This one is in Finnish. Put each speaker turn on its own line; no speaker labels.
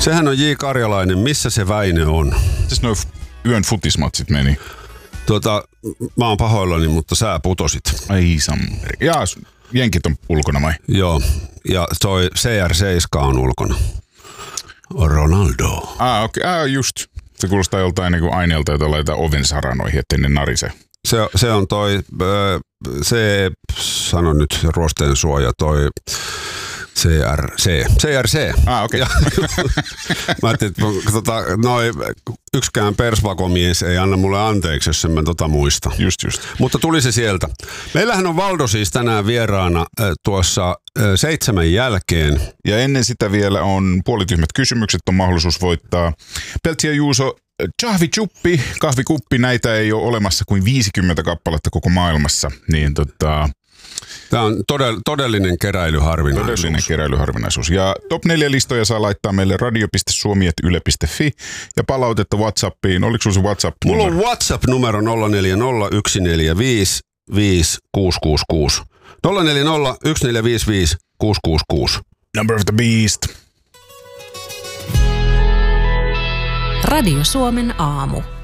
Sehän on J. Karjalainen. Missä se Väinö on?
Siis noin yön futismatsit meni.
Mä oon pahoillani, mutta sä putosit.
Ai sammeri. Jaa, jenkit on ulkona vai?
Joo, ja toi CR7 on ulkona. Ronaldo.
Okei. Just. Se kuulostaa joltain niin aineelta, jota laitetaan oven saranoihin, ettei ne narise.
Se on toi, sano nyt ruosteen suoja, toi CRC.
Okei.
Mä ajattelin, että yksikään persvakomies ei anna mulle anteeksi, jos en mä muista.
Just.
Mutta tuli se sieltä. Meillähän on Valdo siis tänään vieraana tuossa 7 jälkeen.
Ja ennen sitä vielä on puolityhmät kysymykset, on mahdollisuus voittaa. Peltsi ja Juuso, Chahvi-chuppi, kahvikuppi, näitä ei ole olemassa kuin 50 kappaletta koko maailmassa. Niin
tämä on todellinen keräilyharvinaisuus. Ja top 4 listoja saa laittaa meille radio.suomi@yle.fi ja palautetta WhatsAppiin. Oliko sinulla se WhatsApp-numero? Mulla on WhatsApp-numero 0401455666. 0401455666.
Number of the Beast.
Radio Suomen aamu.